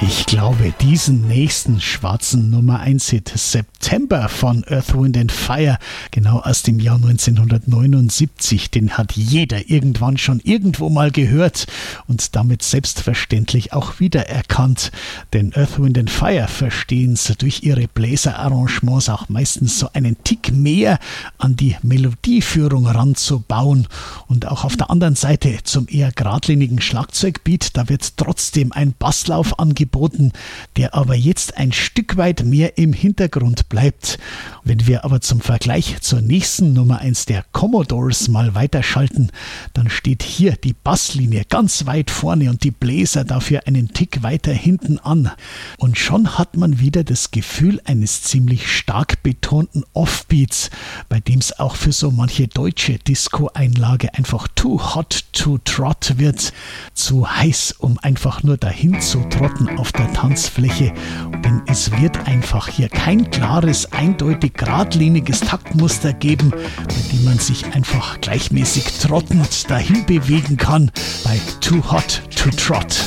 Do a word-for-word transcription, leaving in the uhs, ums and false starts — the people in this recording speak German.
Ich glaube, diesen nächsten schwarzen Nummer eins Hit September von Earth, Wind and Fire, genau aus dem Jahr neunzehnhundertneunundsiebzig, den hat jeder irgendwann schon irgendwo mal gehört und damit selbstverständlich auch wiedererkannt. Denn Earth, Wind and Fire verstehen es durch ihre Bläserarrangements auch meistens so einen Tick mehr an die Melodieführung ranzubauen. Und auch auf der anderen Seite zum eher geradlinigen Schlagzeugbeat, da wird trotzdem ein Basslauf angeboten, der aber jetzt ein Stück weit mehr im Hintergrund bleibt. Wenn wir aber zum Vergleich zur nächsten Nummer eins der Commodores mal weiterschalten, dann steht hier die Basslinie ganz weit vorne und die Bläser dafür einen Tick weiter hinten an. Und schon hat man wieder das Gefühl eines ziemlich stark betonten Offbeats, bei dem es auch für so manche deutsche Disco-Einlage einfach too hot to trot wird. Zu heiß, um einfach nur dahin zu trotten auf der Tanzfläche. Denn es wird einfach hier kein klares, eindeutig geradliniges Taktmuster geben, bei dem man sich einfach gleichmäßig trottend dahin bewegen kann bei Too Hot to Trot.